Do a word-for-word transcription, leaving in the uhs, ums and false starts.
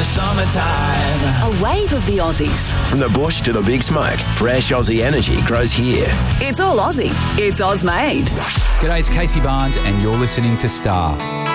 summertime. A wave of the Aussies. From the bush to the big smoke, fresh Aussie energy grows here. It's all Aussie. It's Oz made. G'day, it's Casey Barnes and you're listening to Star.